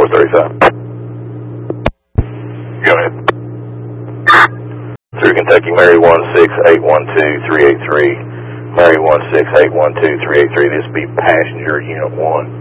35. Go ahead. Through Kentucky, Mary 16812-383. Mary 16812-383. This be passenger unit 1.